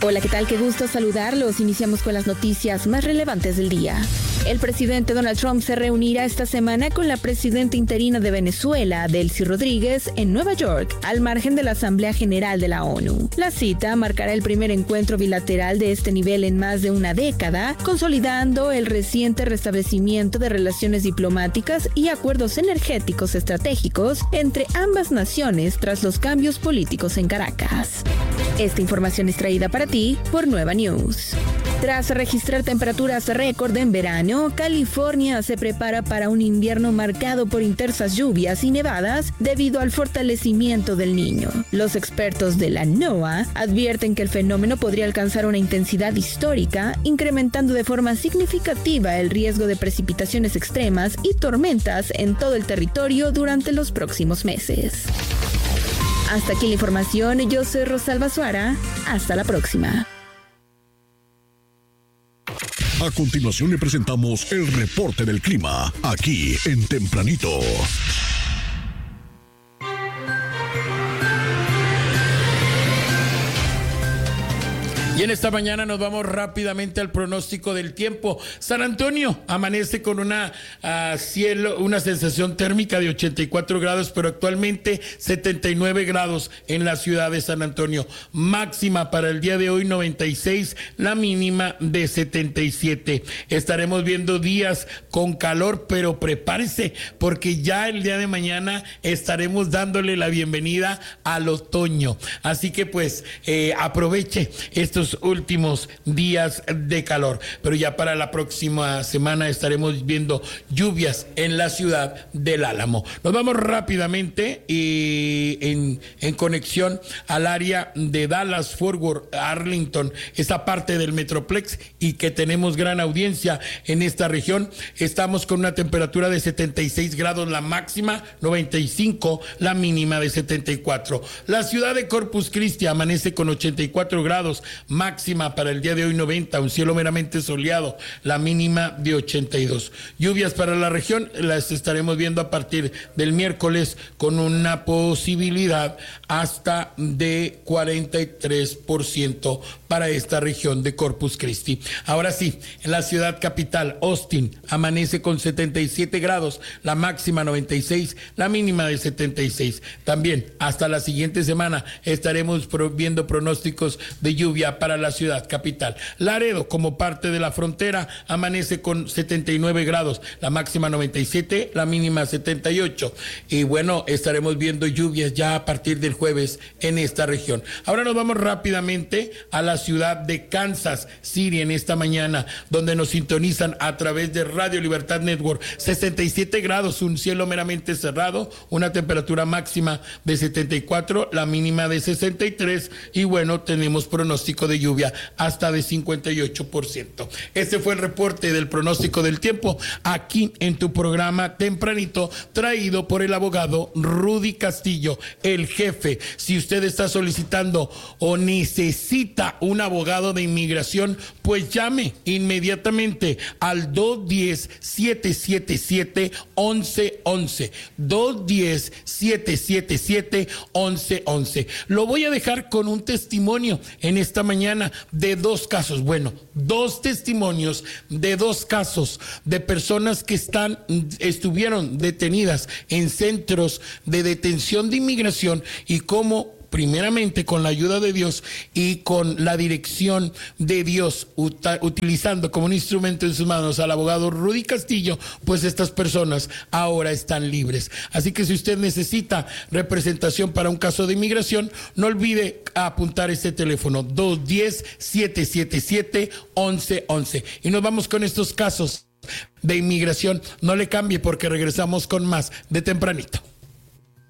Hola, ¿qué tal? Qué gusto saludarlos. Iniciamos con las noticias más relevantes del día. El presidente Donald Trump se reunirá esta semana con la presidenta interina de Venezuela, Delcy Rodríguez, en Nueva York, al margen de la Asamblea General de la ONU. La cita marcará el primer encuentro bilateral de este nivel en más de una década, consolidando el reciente restablecimiento de relaciones diplomáticas y acuerdos energéticos estratégicos entre ambas naciones tras los cambios políticos en Caracas. Esta información es traída para ti por Nueva News. Tras registrar temperaturas récord en verano, California se prepara para un invierno marcado por intensas lluvias y nevadas debido al fortalecimiento del Niño. Los expertos de la NOAA advierten que el fenómeno podría alcanzar una intensidad histórica, incrementando de forma significativa el riesgo de precipitaciones extremas y tormentas en todo el territorio durante los próximos meses. Hasta aquí la información, yo soy Rosalba Suara, hasta la próxima. A continuación le presentamos el reporte del clima, aquí en Tempranito. Y en esta mañana nos vamos rápidamente al pronóstico del tiempo. San Antonio amanece con una sensación térmica de 84 grados, pero actualmente 79 grados en la ciudad de San Antonio. Máxima para el día de hoy 96, la mínima de 77. Estaremos viendo días con calor, pero prepárese porque ya el día de mañana estaremos dándole la bienvenida al otoño. Así que pues aproveche estos últimos días de calor, pero ya para la próxima semana estaremos viendo lluvias en la ciudad del Álamo. Nos vamos rápidamente en conexión al área de Dallas, Fort Worth, Arlington, esa parte del Metroplex, y que tenemos gran audiencia en esta región. Estamos con una temperatura de 76 grados la máxima, 95 la mínima de 74. La ciudad de Corpus Christi amanece con 84 grados, máxima para el día de hoy 90, un cielo meramente soleado, la mínima de 82. Lluvias para la región las estaremos viendo a partir del miércoles con una posibilidad hasta de 43% para esta región de Corpus Christi. Ahora sí, en la ciudad capital, Austin, amanece con 77 grados, la máxima 96, la mínima de 76. También hasta la siguiente semana estaremos viendo pronósticos de lluvia para la ciudad capital. Laredo, como parte de la frontera, amanece con 79 grados, la máxima 97, la mínima 78. Y bueno, estaremos viendo lluvias ya a partir del jueves en esta región. Ahora nos vamos rápidamente a la ciudad de Kansas City en esta mañana, donde nos sintonizan a través de Radio Libertad Network. 67 grados, un cielo meramente cerrado, una temperatura máxima de 74, la mínima de 63, y bueno, tenemos pronóstico de lluvia hasta de 58%. Este fue el reporte del pronóstico del tiempo aquí en tu programa Tempranito, traído por el abogado Rudy Castillo, el jefe. Si usted está solicitando o necesita un abogado de inmigración, pues llame inmediatamente al 210-777-1111. 210-777-1111. Lo voy a dejar con un testimonio en esta mañana de dos casos, dos testimonios de dos casos de personas que estuvieron detenidas en centros de detención de inmigración, y cómo primeramente con la ayuda de Dios y con la dirección de Dios, utilizando como un instrumento en sus manos al abogado Rudy Castillo, pues estas personas ahora están libres. Así que si usted necesita representación para un caso de inmigración, no olvide apuntar este teléfono, 210-777-1111. Y nos vamos con estos casos de inmigración. No le cambie porque regresamos con más de Tempranito.